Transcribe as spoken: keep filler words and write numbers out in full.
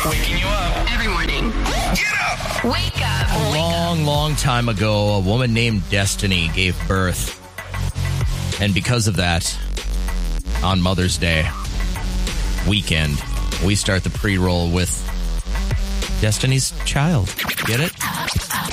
Waking you up every morning. Get up. Wake up. A long, long time ago, a woman named Destiny gave birth. And because of that, on Mother's Day weekend, we start the pre-roll with Destiny's Child. Get it?